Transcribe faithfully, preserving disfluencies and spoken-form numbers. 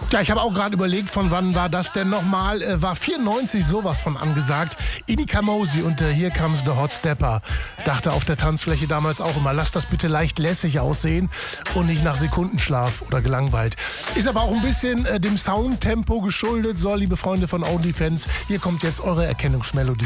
Ja, ich habe auch gerade überlegt, von wann war das denn nochmal? Äh, war vierundneunzig sowas von angesagt. Ini Kamosi und äh, Here Comes the Hot Stepper. Dachte auf der Tanzfläche damals auch immer, lass das bitte leicht lässig aussehen und nicht nach Sekundenschlaf oder gelangweilt. Ist aber auch ein bisschen äh, dem Soundtempo geschuldet. So, liebe Freunde von OnlyFans, hier kommt jetzt eure Erkennungsmelodie.